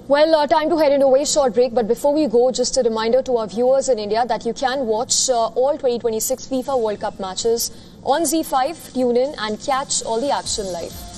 Well, time to head into a very short break. But before we go, just a reminder to our viewers in India that you can watch all 2026 FIFA World Cup matches on ZEE5, tune in and catch all the action live.